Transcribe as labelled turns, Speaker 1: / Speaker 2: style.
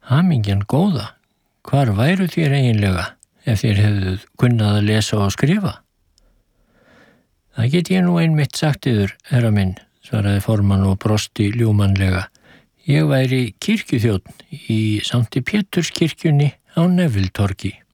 Speaker 1: Hamingjan góða, hvar væru þér eiginlega ef þér hefðuð kunnað að lesa og skrifa? Það get ég nú einmitt sagt yður, herra minn, svaraði formann og brosti ljúmanlega. Ég væri kirkjuþjónn í Sankti Péturskirkjunni á Nevilletorgi.